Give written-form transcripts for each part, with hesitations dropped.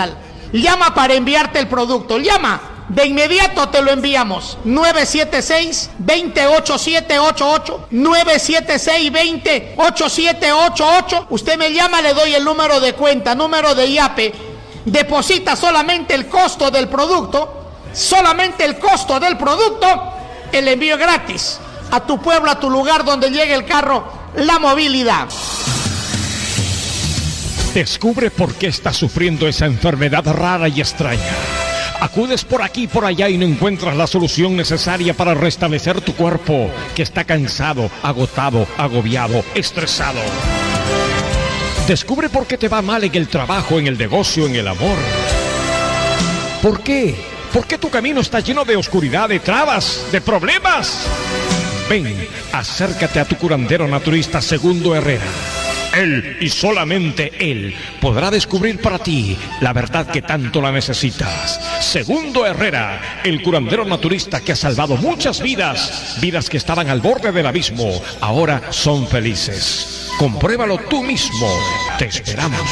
digital. Llama para enviarte el producto. Llama. De inmediato te lo enviamos. 976-20-8788. 976-20-8788. Usted me llama, le doy el número de cuenta, número de IAPE. Deposita solamente el costo del producto. Solamente el costo del producto. El envío gratis a tu pueblo, a tu lugar donde llegue el carro. La movilidad. Descubre por qué estás sufriendo esa enfermedad rara y extraña. Acudes por aquí y por allá y no encuentras la solución necesaria para restablecer tu cuerpo, que está cansado, agotado, agobiado, estresado. Descubre por qué te va mal en el trabajo, en el negocio, en el amor. ¿Por qué? ¿Por qué tu camino está lleno de oscuridad, de trabas, de problemas? Ven, acércate a tu curandero naturista Segundo Herrera. Él y solamente Él podrá descubrir para ti la verdad que tanto la necesitas. Segundo Herrera, el curandero naturista que ha salvado muchas vidas, vidas que estaban al borde del abismo, ahora son felices. Compruébalo tú mismo. Te esperamos.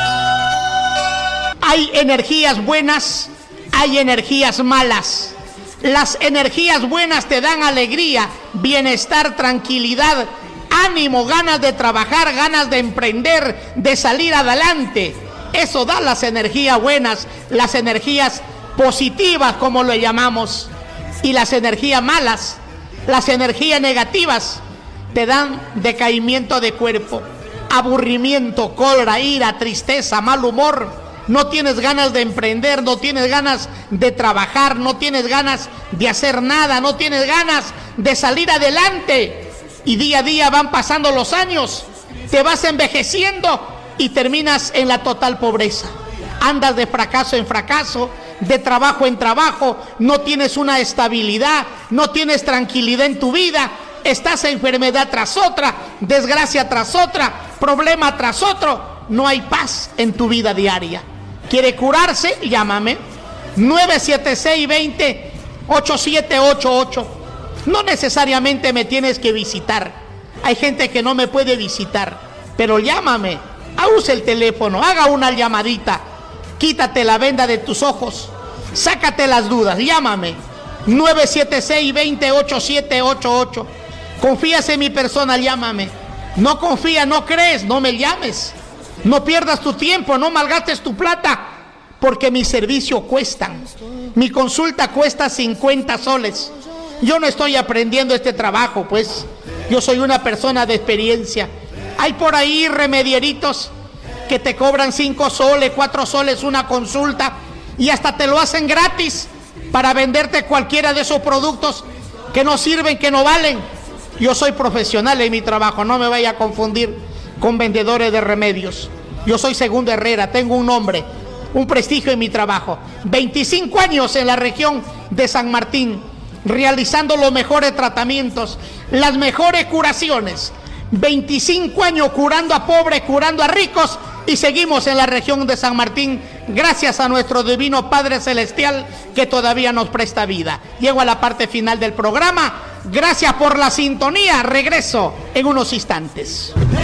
Hay energías buenas, hay energías malas. Las energías buenas te dan alegría, bienestar, tranquilidad, ánimo, ganas de trabajar, ganas de emprender, de salir adelante. Eso da las energías buenas, las energías positivas, como lo llamamos. Y las energías malas, las energías negativas, te dan decaimiento de cuerpo, aburrimiento, cólera, ira, tristeza, mal humor. No tienes ganas de emprender, no tienes ganas de trabajar, no tienes ganas de hacer nada, no tienes ganas de salir adelante. Y día a día van pasando los años, te vas envejeciendo y terminas en la total pobreza. Andas de fracaso en fracaso, de trabajo en trabajo, no tienes una estabilidad, no tienes tranquilidad en tu vida, estás enfermedad tras otra, desgracia tras otra, problema tras otro, no hay paz en tu vida diaria. ¿Quiere curarse? Llámame. 976-20-8788. No necesariamente me tienes que visitar. Hay gente que no me puede visitar, pero llámame, use el teléfono, haga una llamadita, quítate la venda de tus ojos, sácate las dudas, llámame. 976-20-8788. ¿Confías en mi persona? Llámame. No confías, no crees, no me llames. No pierdas tu tiempo, no malgastes tu plata, porque mi servicio cuestan. Mi consulta cuesta 50 soles. Yo no estoy aprendiendo este trabajo, pues. Yo soy una persona de experiencia. Hay por ahí remedieritos que te cobran 5 soles, 4 soles una consulta y hasta te lo hacen gratis para venderte cualquiera de esos productos que no sirven, que no valen. Yo soy profesional en mi trabajo, no me vaya a confundir con vendedores de remedios. Yo soy Segundo Herrera, tengo un nombre, un prestigio en mi trabajo. 25 años en la región de San Martín, realizando los mejores tratamientos, las mejores curaciones. 25 años curando a pobres, curando a ricos, y seguimos en la región de San Martín gracias a nuestro divino Padre Celestial que todavía nos presta vida. Llego a la parte final del programa. Gracias por la sintonía. Regreso en unos instantes.